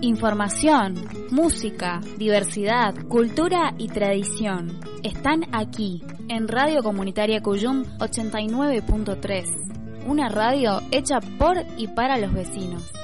Información, música, diversidad, cultura y tradición están aquí, en Radio Comunitaria Cuyum 89.3, una radio hecha por y para los vecinos.